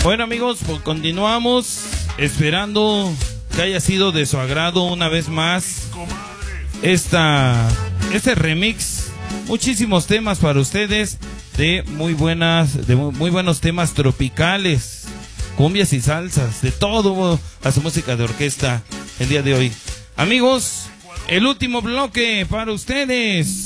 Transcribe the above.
Bueno, amigos, pues continuamos esperando que haya sido de su agrado una vez más este remix. Muchísimos temas para ustedes de muy buenos temas tropicales, cumbias y salsas, de todo hace música de orquesta el día de hoy. Amigos, el último bloque para ustedes.